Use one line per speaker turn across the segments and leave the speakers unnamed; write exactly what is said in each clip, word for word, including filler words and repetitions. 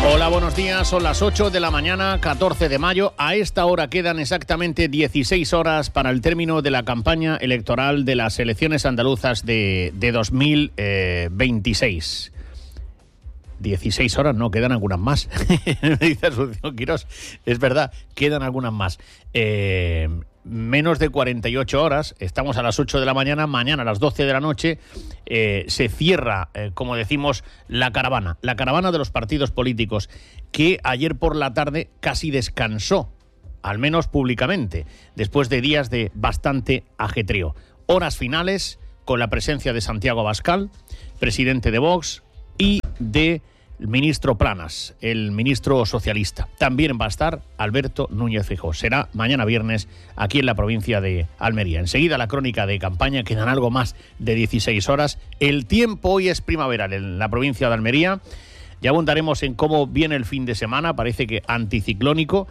Hola, buenos días. Son las ocho de la mañana, catorce de mayo. A esta hora quedan exactamente dieciséis horas para el término de la campaña electoral de las elecciones andaluzas de, de dos mil veintiséis. dieciséis horas, no, quedan algunas más. Me dice Asunción Quirós. Es verdad, quedan algunas más. Eh, menos de cuarenta y ocho horas, estamos a las ocho de la mañana, mañana a las doce de la noche eh, se cierra, eh, como decimos, la caravana, la caravana de los partidos políticos, que ayer por la tarde casi descansó, al menos públicamente, después de días de bastante ajetreo. Horas finales con la presencia de Santiago Abascal, presidente de Vox, y de el ministro Planas, el ministro socialista. También va a estar Alberto Núñez Feijóo. Será mañana viernes aquí en la provincia de Almería. Enseguida la crónica de campaña, quedan algo más de dieciséis horas. El tiempo hoy es primaveral en la provincia de Almería. Ya abundaremos en cómo viene el fin de semana, parece que anticiclónico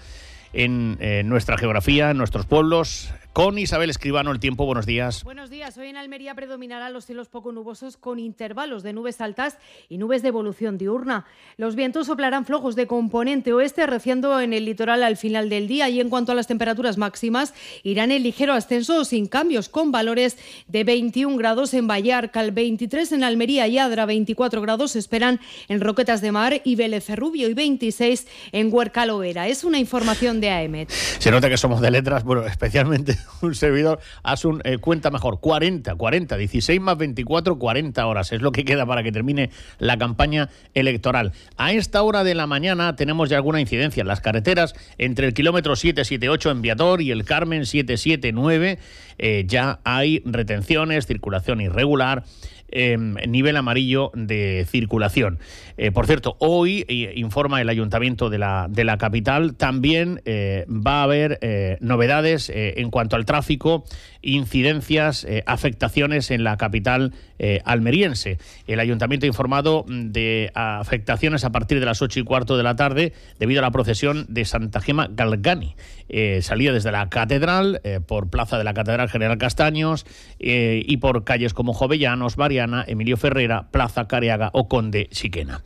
en eh, nuestra geografía, en nuestros pueblos. Con Isabel Escribano, el tiempo, buenos días.
Buenos días. Hoy en Almería predominarán los cielos poco nubosos con intervalos de nubes altas y nubes de evolución diurna. Los vientos soplarán flojos de componente oeste, arreciando en el litoral al final del día, y en cuanto a las temperaturas máximas, irán en ligero ascenso sin cambios, con valores de veintiún grados en Vallarcal, veintitrés en Almería y Adra, veinticuatro grados se esperan en Roquetas de Mar y Vélez Rubio y veintiséis en Huerca Loera. Es una información de A E M E T.
Se nota que somos de letras, bueno, especialmente un servidor. Asun, eh, cuenta mejor, cuarenta, cuarenta, dieciséis más veinticuatro, cuarenta horas, es lo que queda para que termine la campaña electoral. A esta hora de la mañana tenemos ya alguna incidencia en las carreteras, entre el kilómetro setecientos setenta y ocho en Viator y el Carmen setecientos setenta y nueve, eh, ya hay retenciones, circulación irregular, Eh, nivel amarillo de circulación. Eh, por cierto, hoy eh, informa el Ayuntamiento de la, de la capital, también eh, va a haber eh, novedades eh, en cuanto al tráfico, incidencias, eh, afectaciones en la capital eh, almeriense. El Ayuntamiento ha informado de afectaciones a partir de las ocho y cuarto de la tarde debido a la procesión de Santa Gema Galgani. Eh, salía desde la Catedral, eh, por Plaza de la Catedral General Castaños, eh, y por calles como Jovellanos, Mariana, Emilio Ferrera, Plaza Careaga o Conde Siquena.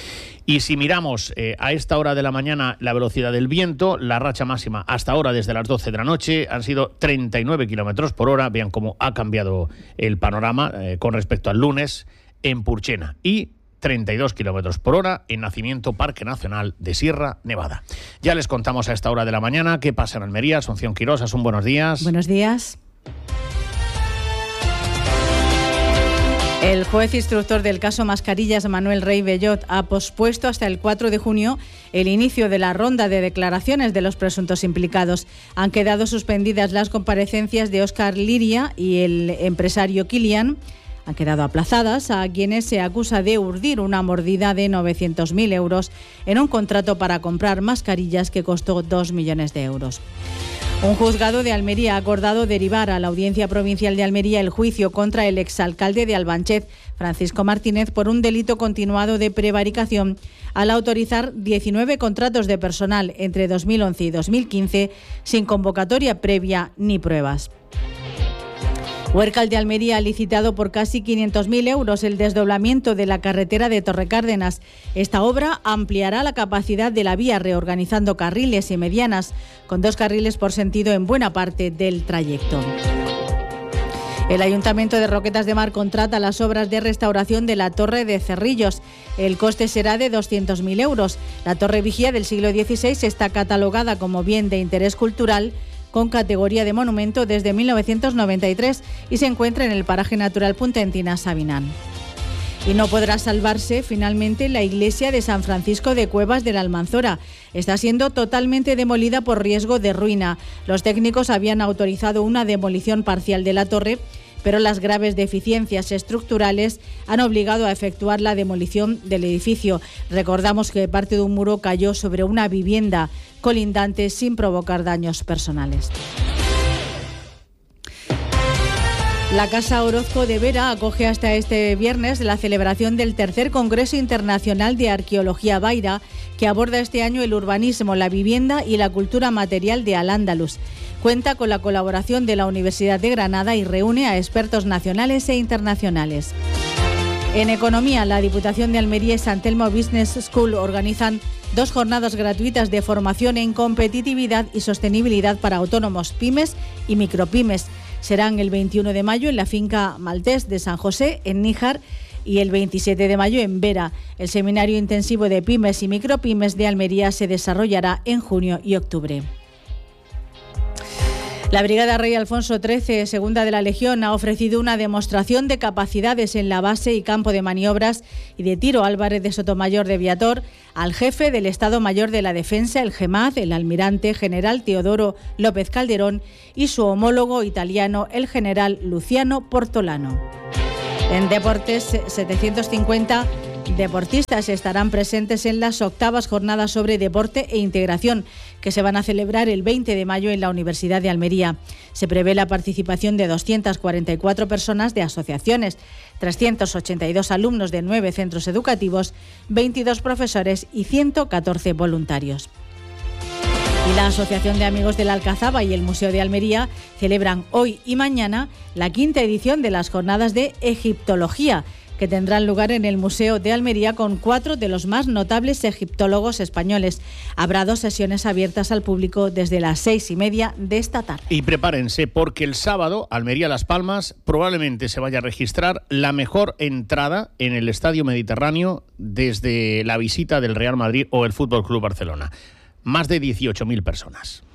Y si miramos eh, a esta hora de la mañana la velocidad del viento, la racha máxima hasta ahora desde las doce de la noche han sido treinta y nueve kilómetros por hora. Vean cómo ha cambiado el panorama eh, con respecto al lunes en Purchena. Y treinta y dos kilómetros por hora en Nacimiento Parque Nacional de Sierra Nevada. Ya les contamos a esta hora de la mañana qué pasa en Almería. Asunción Quirós, Asun, buenos días.
Buenos días. El juez instructor del caso Mascarillas, Manuel Rey Bellot, ha pospuesto hasta el cuatro de junio el inicio de la ronda de declaraciones de los presuntos implicados. Han quedado suspendidas las comparecencias de Óscar Liria y el empresario Kilian. Han quedado aplazadas a quienes se acusa de urdir una mordida de novecientos mil euros en un contrato para comprar mascarillas que costó dos millones de euros. Un juzgado de Almería ha acordado derivar a la Audiencia Provincial de Almería el juicio contra el exalcalde de Albanchez, Francisco Martínez, por un delito continuado de prevaricación al autorizar diecinueve contratos de personal entre dos mil once y dos mil quince sin convocatoria previa ni pruebas. Huércal de Almería ha licitado por casi quinientos mil euros el desdoblamiento de la carretera de Torrecárdenas. Esta obra ampliará la capacidad de la vía, reorganizando carriles y medianas, con dos carriles por sentido en buena parte del trayecto. El Ayuntamiento de Roquetas de Mar contrata las obras de restauración de la Torre de Cerrillos. El coste será de doscientos mil euros. La Torre Vigía del siglo dieciséis está catalogada como bien de interés cultural con categoría de monumento desde mil novecientos noventa y tres y se encuentra en el paraje natural Punta Encinas-Sabinán. Y no podrá salvarse finalmente la iglesia de San Francisco de Cuevas de la Almanzora. Está siendo totalmente demolida por riesgo de ruina. Los técnicos habían autorizado una demolición parcial de la torre, pero las graves deficiencias estructurales han obligado a efectuar la demolición del edificio. Recordamos que parte de un muro cayó sobre una vivienda colindante sin provocar daños personales. La Casa Orozco de Vera acoge hasta este viernes la celebración del tercer Congreso Internacional de Arqueología Baira, que aborda este año el urbanismo, la vivienda y la cultura material de Al-Ándalus. Cuenta con la colaboración de la Universidad de Granada y reúne a expertos nacionales e internacionales. En economía, la Diputación de Almería y San Telmo Business School organizan dos jornadas gratuitas de formación en competitividad y sostenibilidad para autónomos, pymes y micropymes. Serán el veintiuno de mayo en la finca Maltés de San José, en Níjar, y el veintisiete de mayo en Vera. El seminario intensivo de pymes y micropymes de Almería se desarrollará en junio y octubre. La Brigada Rey Alfonso trece, segunda de la Legión, ha ofrecido una demostración de capacidades en la base y campo de maniobras y de tiro Álvarez de Sotomayor de Viator al jefe del Estado Mayor de la Defensa, el GEMAD, el almirante general Teodoro López Calderón, y su homólogo italiano, el general Luciano Portolano. En deportes, setecientos cincuenta deportistas estarán presentes en las octavas jornadas sobre deporte e integración, que se van a celebrar el veinte de mayo en la Universidad de Almería. Se prevé la participación de doscientas cuarenta y cuatro personas de asociaciones, trescientos ochenta y dos alumnos de nueve centros educativos, veintidós profesores y ciento catorce voluntarios. Y la Asociación de Amigos de la Alcazaba y el Museo de Almería celebran hoy y mañana la quinta edición de las jornadas de egiptología, que tendrán lugar en el Museo de Almería con cuatro de los más notables egiptólogos españoles. Habrá dos sesiones abiertas al público desde las seis y media de esta tarde.
Y prepárense, porque el sábado, Almería-Las Palmas, probablemente se vaya a registrar la mejor entrada en el Estadio Mediterráneo desde la visita del Real Madrid o el Fútbol Club Barcelona. Más de dieciocho mil personas.